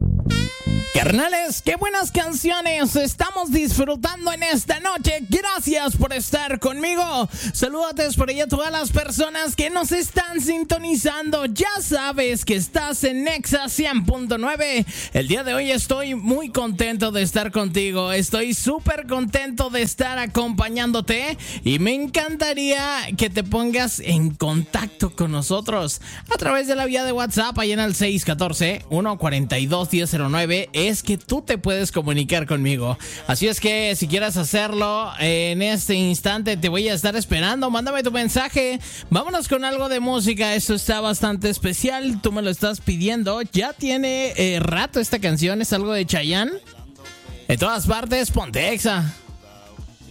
Carnales, qué buenas canciones estamos disfrutando en esta noche. Gracias por estar conmigo. Saludos por allá a todas las personas que nos están sintonizando. Ya sabes que estás en Nexa 100.9. El día de hoy estoy muy contento de estar contigo. Estoy súper contento de estar acompañándote y me encantaría que te pongas en contacto con nosotros a través de la vía de WhatsApp ahí en el 614-142-1009. Es que tú te puedes comunicar conmigo. Así es que si quieres hacerlo en este instante, te voy a estar esperando. Mándame tu mensaje. Vámonos con algo de música. Esto está bastante especial. Tú me lo estás pidiendo. Ya tiene rato esta canción. Es algo de Chayanne. En todas partes, ponte Exa.